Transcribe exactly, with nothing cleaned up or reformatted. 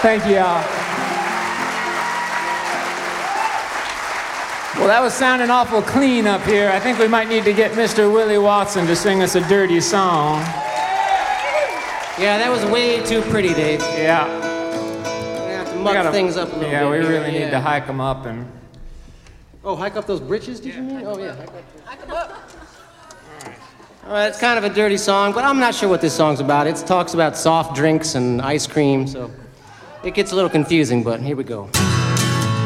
Thank you, y'all. Well, that was sounding awful clean up here. I think we might need to get Mister Willie Watson to sing us a dirty song. Yeah, that was way too pretty, Dave. Yeah. We're gonna have to muck gotta, things up a little yeah, bit. we here. really yeah. need to hike them up and. Oh, hike up those britches, did you mean? Oh, yeah. Hike them up. All right, it's kind of a dirty song, but I'm not sure what this song's about. It talks about soft drinks and ice cream, so it gets a little confusing, but here we go.